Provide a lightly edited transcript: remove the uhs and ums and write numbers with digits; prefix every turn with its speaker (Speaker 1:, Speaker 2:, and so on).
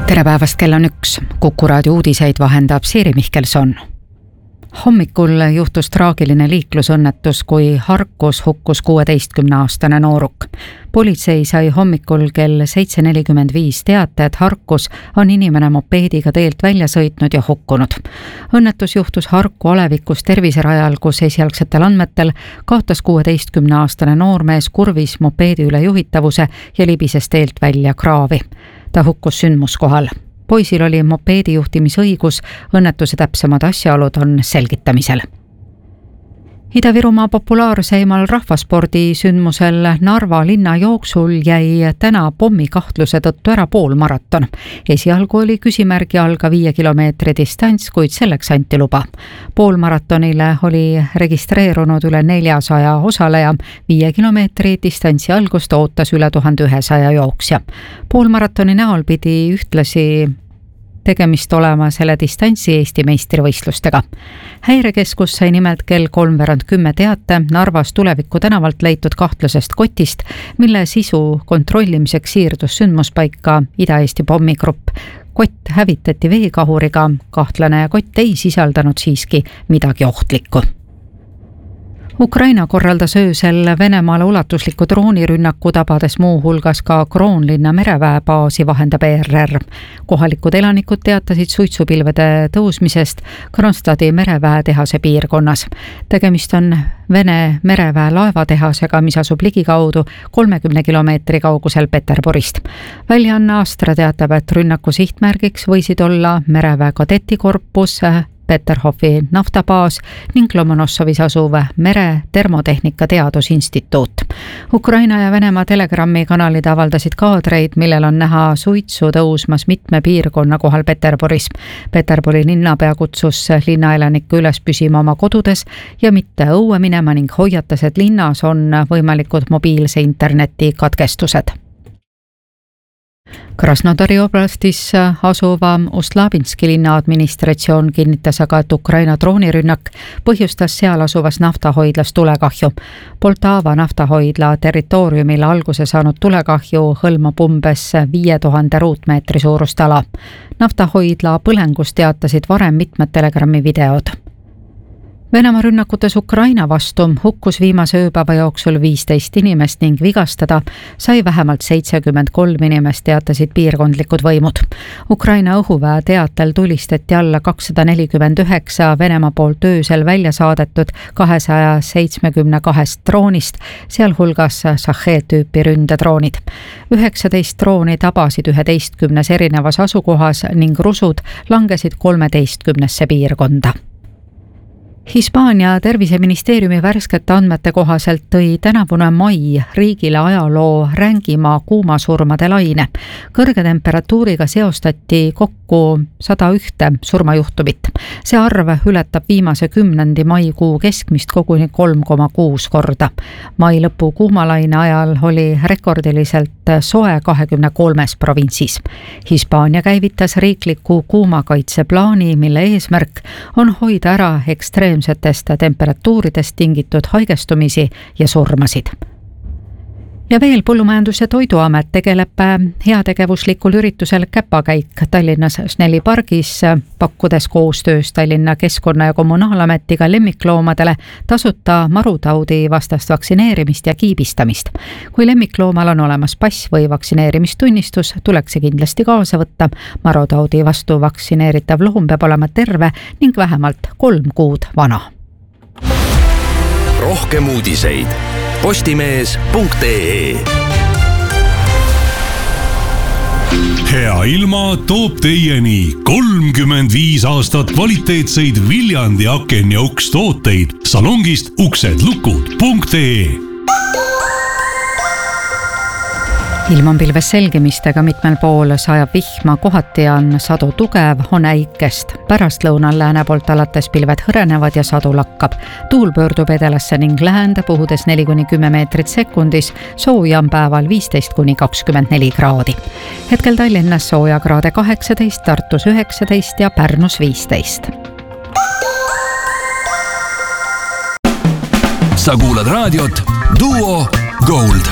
Speaker 1: Tere päevast, kell on 1. Kuku raadio uudiseid vahendab Siiri Mihkelson. Hommikul juhtus traagiline liiklusõnnetus, kui Harkus hukkus 16-aastane nooruk. Politsei sai hommikul kell 7.45 teate, et Harkus on inimene mopeediga teelt välja sõitnud ja hukkunud. Õnnetus juhtus Harku alevikus terviserajal, kus esialgsetel andmetel kaotas 16-aastane noormees kurvis mopeedi üle juhitavuse ja libises teelt välja kraavi. Ta hukkus sündmuskohal. Poisil oli mopeedi juhtimisõigus, õnnetuse täpsemad asjaolud on selgitamisel. Ida-Virumaa populaarseimal rahvaspordisündmusel Narva linnajooksul jäi täna pommikahtluse tõttu ära poolmaraton. Esialgu oli küsimärgi all ka 5 kilomeetri distants, kuid selleks anti luba. Poolmaratonile oli registreerunud üle 400 osaleja, 5 kilomeetri distantsi algust ootas üle 1100 jooksja. Poolmaratoni näol pidi ühtlasi tegemist olema selle distantsi Eesti meistrivõistlustega. Häirekeskus sai nimelt kell 3:10 teate Narvas Tuleviku tänavalt leitud kahtlasest kotist, mille sisu kontrollimiseks siirdus sündmuspaika Ida-Eesti pommigrupp. Kott hävitati veekahuriga, kahtlane kott ei sisaldanud siiski midagi ohtlikku. Ukraina korraldas öösel Venemaale ulatusliku droonirünnaku, tabades muu hulgas ka Kroonlinna mereväebaasi, vahendab ERR. Kohalikud elanikud teatasid suitsupilvede tõusmisest Kronstadi mereväetehase piirkonnas. Tegemist on Vene mereväe laevatehasega, mis asub ligikaudu 30 kilomeetri kaugusel Peterburist. Väljaanne Astra teatab, et rünnaku sihtmärgiks võisid olla mereväe kadetikorpus, Peterhofi naftabaas ning Lomonossovis asuv mere termotehnika teadusinstituut. Ukraina ja Venemaa Telegrammi kanalid avaldasid kaadreid, millel on näha suitsu tõusmas mitme piirkonna kohal Peterburis. Peterburi linnapea kutsus linnaelanikke üles püsima oma kodudes ja mitte õue minema ning hoiatas, et linnas on võimalikud mobiilse interneti katkestused. Krasnodari oblastis asuva Uslabinski linna administratsioon kinnitas aga, et Ukraina droonirünnak põhjustas seal asuvas naftahoidlas tulekahju. Poltava naftahoidla territooriumil alguse saanud tulekahju hõlmab umbes 5000 ruutmeetri suurust ala. Naftahoidla põlengus teatasid varem mitmed Telegrammi videod. Venemaa rünnakutes Ukraina vastu hukkus viimase ööpäeva jooksul 15 inimest ning vigastada sai vähemalt 73 inimest, teatasid piirkondlikud võimud. Ukraina õhuväe teatel tulistati alla 249 Venemaa poolt öösel välja saadetud 272 droonist, sealhulgas Shahed-tüüpi ründedroonid. 19 drooni tabasid 11 erinevas asukohas ning rusud langesid 13 piirkonda. Hispaania terviseministeeriumi värskete andmete kohaselt tõi tänavune mai riigile ajaloo rängima kuumasurmade laine. Kõrge temperatuuriga seostati kokku 101 surmajuhtumit. See arv ületab viimase 10. maikuu keskmist koguni 3,6 korda. Mai lõpu kuumalaine ajal oli rekordiliselt soe 23 provintsis. Hispaania käivitas riikliku kuumakaitseplaani, mille eesmärk on hoida ära ekstreemsetest temperatuuridest tingitud haigestumisi ja surmasid. Ja veel Põllumajandus- ja Toiduamet tegeleb heategevuslikul üritusel Käpakäik Tallinnas Snelli pargis, pakkudes koostöös Tallinna Keskkonna- ja Kommunaalametiga lemmikloomadele tasuta marutaudi vastast vaktsineerimist ja kiibistamist. Kui lemmikloomal on olemas pass või vaktsineerimistunnistus, tuleks see kindlasti kaasa võtta. Marutaudi vastu vaktsineeritav loom peab olema terve ning vähemalt 3 kuud vana.
Speaker 2: Rohkem uudiseid postimees.ee.
Speaker 3: Hea ilma toob teieni 35 aastat kvaliteetseid Viljandi aken- ja ukstooteid salongist uksedlukud.ee.
Speaker 1: Ilm on pilves selgimistega, mitmel pool sajab vihma, kohati on sadu tugev, on äikest. Pärastlõunal lääne poolt alates pilved hõrenevad ja sadu lakkab. Tuul pöördub edelasse ning läände, puhudes 4-10 meetrit sekundis, sooja on päeval 15-24 kraadi. Hetkel Tallinnas sooja kraade 18, Tartus 19 ja Pärnus 15.
Speaker 2: Sa kuulad raadiot Duo Gold.